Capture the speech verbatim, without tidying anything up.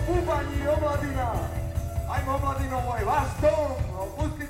Bubanj i omladina. Ajmo omladino, ovo je vaš dom. Pusti